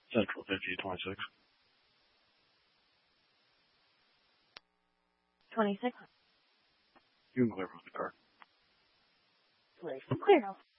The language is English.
Central 5026. 26. You can clear from the car. Clear.